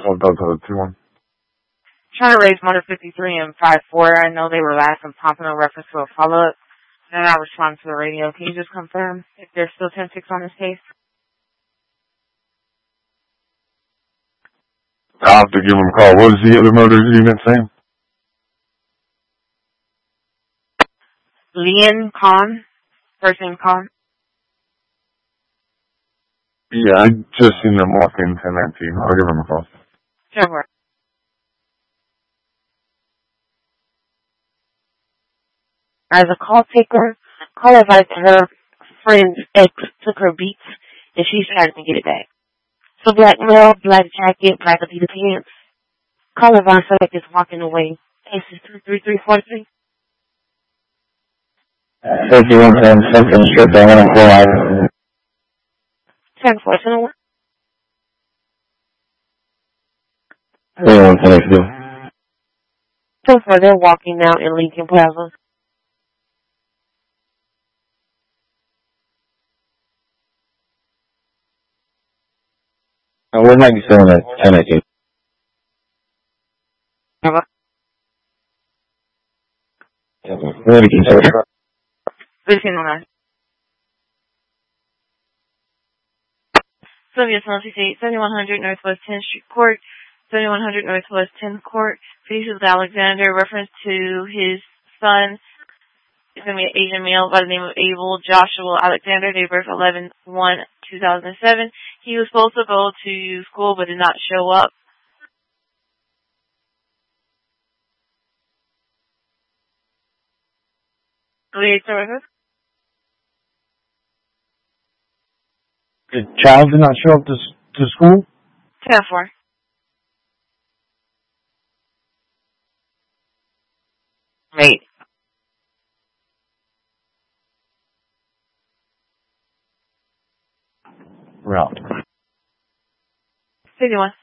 12 Delta 2-1. Trying to raise Motor 53 and 54. I know they were last and popping a reference to a follow-up. They're not responding to the radio. Can you just confirm if there's still 10-6 on this case? I'll have to give him a call. What is the other motor unit saying? Leon Khan. First name Khan. Yeah, I just seen them walk in 1019. I'll give him a call. Sure. As a call taker, call advised her friend's ex took her Beats and she's trying to get it back. So black male, black jacket, black Adidas pants. Call advised her is walking away. Case is 23343. 5110, something strip down on 4 10-4. 10-4, they're walking now in Lincoln Plaza. Where might be still in at 1018? Where might be still? 1509. Sylvia Smelty State, 7100 Northwest 10th Street Court, 7100 Northwest 10th Court. Felicia's Alexander, reference to his son. He's going to be an Asian male by the name of Abel Joshua Alexander, date of birth 11/1/2007. He was supposed to go to school but did not show up. The child did not show up to school? 10-4. Wait. Route. 51.